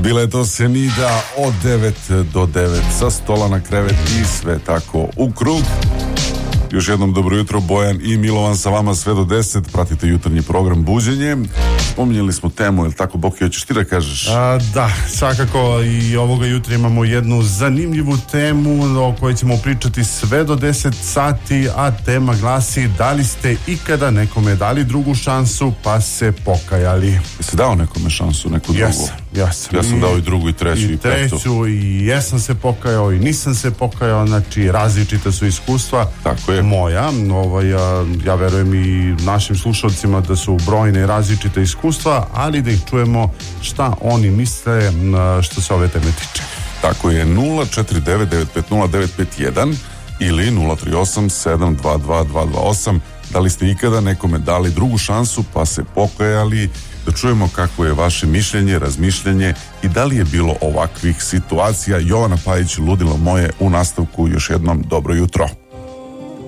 Bila je to Senida od 9 do 9 sa stola na krevet i sve tako u krug. Još jednom dobro jutro, Bojan i Milovan sa vama sve do 10. Pratite jutarnji program Buđenje. Spominjali smo temu, je li tako, Boki, hoćeš ti da kažeš? Da, svakako i ovoga jutra imamo jednu zanimljivu temu o kojoj ćemo pričati sve do 10 sati, a tema glasi: da li ste ikada nekome dali drugu šansu pa se pokajali? Jesi dao nekome šansu, neku drugu? Jesam. Ja sam dao i drugu, i treću, i petu. I jesam se pokajao i nisam se pokajao, znači različita su iskustva. Tako je. Moja, ja verujem i našim slušalcima da su brojne i različite iskustva, ali da ih čujemo šta oni misle što se ove teme tiče. Tako je, 049-950-951 ili 038-722-228. Da li ste ikada nekome dali drugu šansu pa se pokajali? Da čujemo kako je vaše mišljenje, razmišljanje i da li je bilo ovakvih situacija. Jovana Pajić, ludilo moje, u nastavku još jednom dobro jutro.